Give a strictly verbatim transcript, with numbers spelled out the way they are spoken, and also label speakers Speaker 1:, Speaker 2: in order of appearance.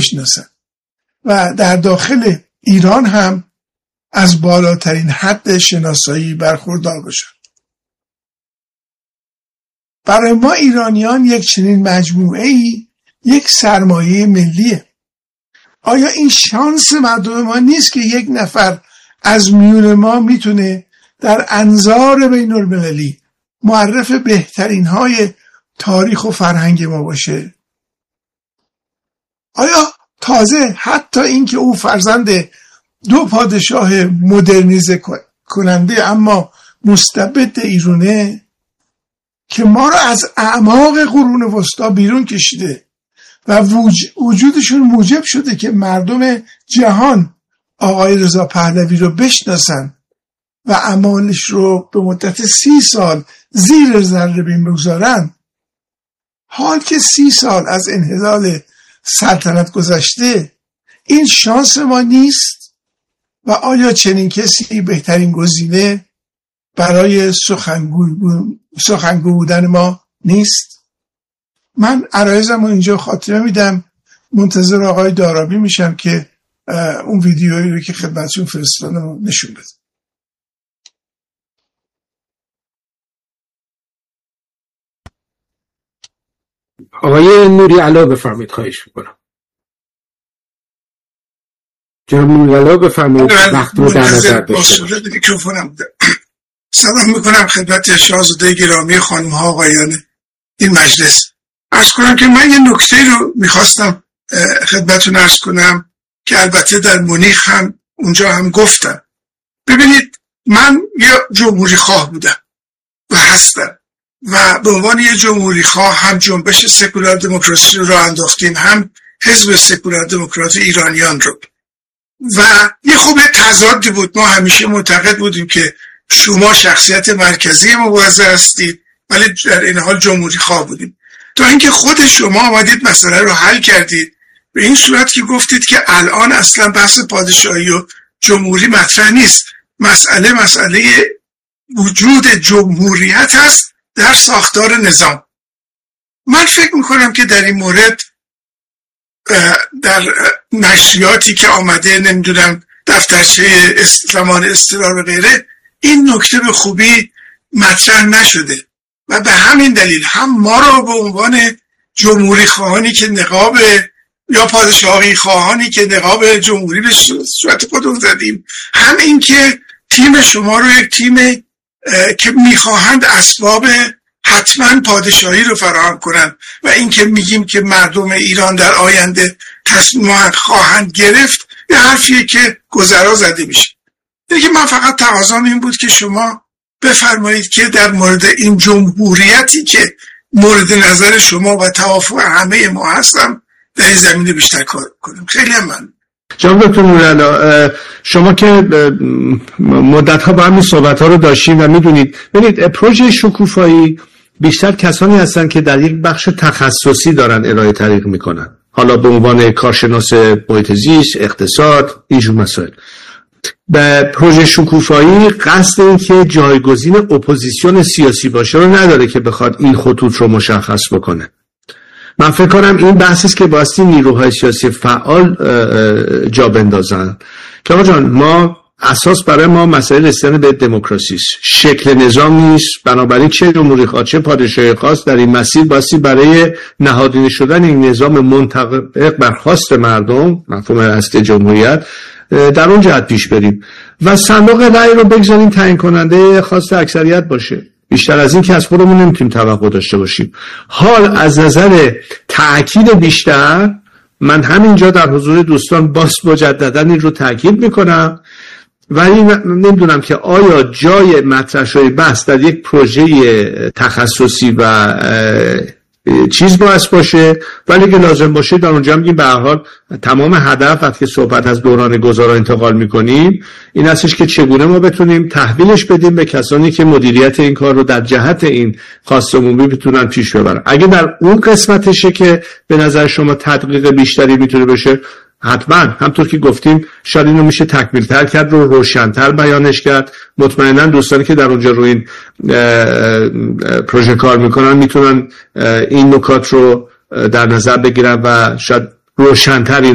Speaker 1: بشناسن و در داخل ایران هم از بالاترین حد شناسایی برخوردار باشن. برای ما ایرانیان یک چنین مجموعه‌ای یک سرمایه ملیه. آیا این شانس مردم ما نیست که یک نفر از میون ما میتونه در انظار بین المللی معرف بهترین های تاریخ و فرهنگ ما باشه؟ آیا تازه حتی این که او فرزند دو پادشاه مدرنیزه کننده اما مستبد ایرونه که ما را از اعماق قرون وسطا بیرون کشیده و وجودشون موجب شده که مردم جهان آقای رضا پهلوی رو بشناسن و اعمالش رو به مدت سی سال زیر ذره بین بگذارن، حال که سی سال از انحلال سلطنت گذشته، این شانس ما نیست؟ و آیا چنین کسی بهترین گزینه برای سخنگو سخنگو بودن ما نیست؟ من عرایزم رو اینجا خاطره میدم، منتظر آقای دارابی میشم که اون ویدیویی رو که خدمتتون فرستادم نشون بده.
Speaker 2: آقای نوری علا بفرمایید، خواهش میکنم. جناب نوری علا بفرمایید، وقت رو در نظر داشته باشید.
Speaker 1: سلام میکنم خدمت شاهزاده گرامی خانم ها آقایان این مجلس. عرض کنم که من یه نکته رو میخواستم خدمتتون عرض کنم که البته در مونیخ هم اونجا هم گفتم. ببینید، من یه جمهوری خواه بودم و هستم و به عنوان یه جمهوری خواه هم جنبش سکولار دموکراسی رو راه انداختیم، هم حزب سکولار دموکرات ایرانیان رو، و یه خوب تضادی بود. ما همیشه معتقد بودیم که شما شخصیت مرکزی مبارزه هستید ولی در این حال جمهوری خواه بودیم، تا اینکه خود شما آمدید مسئله رو حل کردید به این صورت که گفتید که الان اصلا بحث پادشاهی و جمهوری مطرح نیست، مسئله مسئله وجود جمهوریت هست در ساختار نظام. من فکر میکنم که در این مورد در نشریاتی که آمده، نمیدونم دفترچه زمان اضطرار و غیره، این نکته به خوبی مطرح نشده و به همین دلیل هم ما را به عنوان جمهوری خواهانی که نقاب یا پادشاهی خواهانی که نقاب جمهوری به صورت خودمون زدیم، هم این که تیم شما رو یک تیم که میخواهند اسباب حتما پادشاهی رو فراهم کنند و این که میگیم که مردم ایران در آینده تصمیم خواهند گرفت، یه حرفیه که گذرا زده میشه. دیگه من فقط تقاضام این بود که شما بفرمایید که در مورد این جمهوریتی که مورد نظر شما و توافق همه ما هستم در این زمینه بیشتر کار کنیم. خیلی هم من
Speaker 2: جناب دکتر نوری‌علا، شما که مدت‌ها با همین صحبت‌ها رو داشتیم و می‌دونید، ببینید پروژه شکوفایی بیشتر کسانی هستن که در یک بخش تخصصی دارن ارائه طریق میکنن، حالا به عنوان کارشناس محیط زیست، اقتصاد، اینجور مسائل. به پروژه شکوفایی قصد این که جایگزین اپوزیسیون سیاسی باشه رو نداره که بخواد این خطوط رو مشخص بکنه. من فکر کنم این بحثی است که باستی نیروهای سیاسی فعال جا بندازن که آقا جان، ما اساس برای ما مسئله رسیدن به دموکراسی است، شکل نظام نیست. بنابراین چه جمهوری خواه چه پادشاهی خاص در این مسیر باستی برای نهادینه شدن این نظام منطبق بر خواست مردم، مفهوم اصلی جمهوریت، در اون جهت پیش بریم و صندوق رأی رو بگذاریم تعیین کننده خواست اکثریت باشه. بیشتر از این که از خودمون نمیتونیم توقع داشته باشیم. حال از نظر تأکید بیشتر، من همینجا در حضور دوستان باز مجددا این رو تأکید میکنم، ولی نمیدونم که آیا جای مطرح شدن بحث در یک پروژه تخصصی و چیز باعث باشه، ولی که لازم باشه در اونجا میگیم به هر حال تمام هدف وقتی صحبت از دوران گذار انتقال میکنیم این هستش که چگونه ما بتونیم تحویلش بدیم به کسانی که مدیریت این کار رو در جهت این خواست عمومی بتونن پیش ببرن. اگه در اون قسمتشه که به نظر شما تدقیق بیشتری میتونه بشه، حتما همطور که گفتیم شاید اینو میشه تکمیل تر کرد، رو روشن‌تر بیانش کرد. مطمئنا دوستانی که در اونجا روی این پروژه کار میکنن میتونن این نکات رو در نظر بگیرن و شاید روشن‌تر